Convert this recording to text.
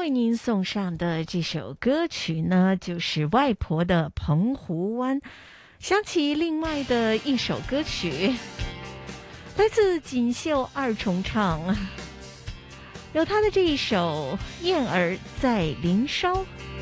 为您送上的这首歌曲呢，就是外婆的澎湖湾。想起另外的一首歌曲，来自锦绣二重唱，有他的这一首《燕儿在林梢》。